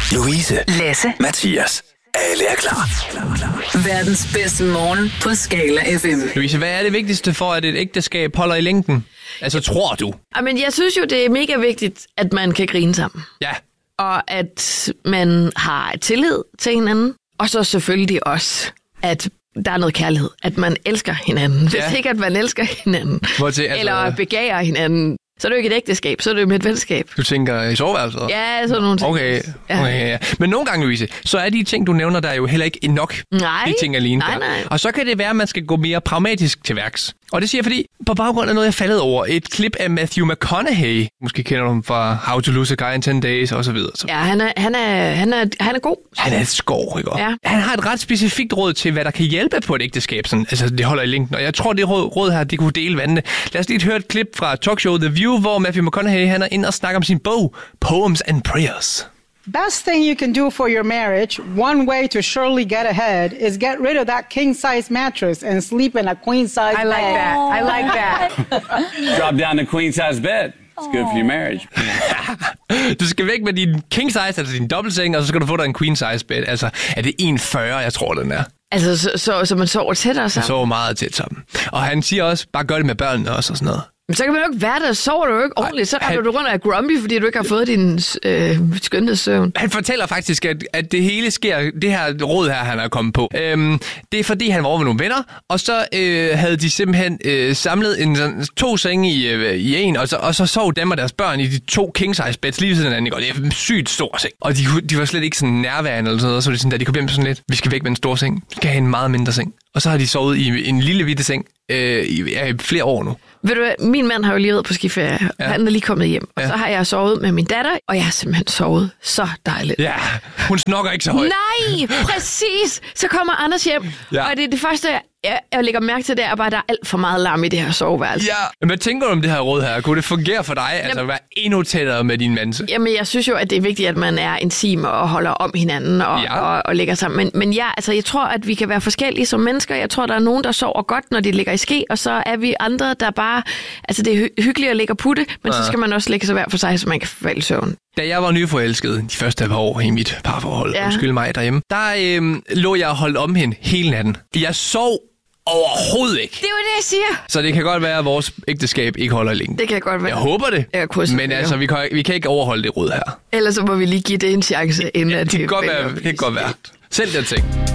Louise, Lasse, Mathias. Alle er klar. verdens bedste morgen på Skala FM. Louise, hvad er det vigtigste for, at et ægteskab holder i længden? Altså, tror du? Men jeg synes jo, det er mega vigtigt, at man kan grine sammen. Ja. Og at man har tillid til hinanden. Og så selvfølgelig også, at der er noget kærlighed. At man elsker hinanden. Hvis ikke, at man elsker hinanden. Eller begærer hinanden. Så er det jo ikke et ægteskab, så er det jo med et venskab. Du tænker i soveværelset? Ja, sådan nogle ting. Okay, ja. Men nogle gange, Louise, så er de ting, du nævner, der er jo heller ikke nok. Nej. De ting alene. Nej. Og så kan det være, at man skal gå mere pragmatisk til værks. Og det siger jeg, fordi på baggrund af noget, jeg faldet over. Et klip af Matthew McConaughey. Måske kender du ham fra How to Lose a Guy in 10 Days og så videre. Ja, han er god. Han er et skov, ikke? Ja. Han har et ret specifikt råd til, hvad der kan hjælpe på et ægteskab. Sådan, altså, det holder i længden. Og jeg tror, det råd her, det kunne dele vandene. Lad os lige høre et klip fra talkshow The View, hvor Matthew McConaughey han er inde og snakker om sin bog, Poems and Prayers. Best thing you can do for your marriage, one way to surely get ahead, is get rid of that king-size mattress and sleep in a queen-size bed. I like that. Drop down the queen-size bed. It's good for your marriage. Du skal væk med din king-size, altså din dobbeltseng, og så skal du få dig en queen-size bed. Altså, er det 1,40, jeg tror, den er? Altså, så man sover tættere sammen? Man sover meget tæt sammen. Og han siger også, bare gør det med børnene også og sådan noget. Men så kan man jo ikke være der, sover du jo ikke ordentligt. Så render du rundt og er grumpy, fordi du ikke har fået din skønhedssøvn. Han fortæller faktisk, at det hele sker, det her råd her, han er kommet på. Det er fordi, han var over med nogle venner, og så havde de simpelthen samlet 2 senge i en, og så sov dem og deres børn i de 2 king-size beds lige ved siden af hinanden. Det er en sygt stor seng. Og de var slet ikke sådan nærværende eller sådan noget, så var det sådan, da de kom hjem sådan lidt, vi skal væk med en stor seng, vi skal have en meget mindre seng. Og så har de sovet i en lille bitte seng i flere år nu. Ved du hvad, min mand har jo lige været på skiferie. Ja. Han er lige kommet hjem. Og så har jeg sovet med min datter, og jeg har simpelthen sovet så dejligt. Ja, hun snokker ikke så højt. Nej, præcis! Så kommer Anders hjem, og det er det første, jeg lægger mærke til, det er bare, at der er alt for meget larm i det her soveværelse. Ja, men hvad tænker du om det her råd her? Kunne det fungere for dig, altså at være endnu tættere med din mand? Jamen, jeg synes jo, at det er vigtigt, at man er intim og holder om hinanden og ligger sammen. Men ja, altså, jeg tror, at vi kan være forskellige som mennesker. Jeg tror, der er nogen, der sover godt, når de ligger i ske, og så er vi andre, der bare... Altså, det er hyggeligt at ligge og putte, men så skal man også lægge sig hver for sig, så man kan falde i søvn. Da jeg var nyforelsket de første par år i mit parforhold, undskyld mig derhjemme, der lå jeg og holdt om hende hele natten. Jeg sov overhovedet ikke. Det er jo det, jeg siger. Så det kan godt være, at vores ægteskab ikke holder længe. Det kan godt være. Jeg håber det. Men altså, vi kan ikke overholde det råd her. Ellers så må vi lige give det en chance, inden at det kan godt være. Selv den ting.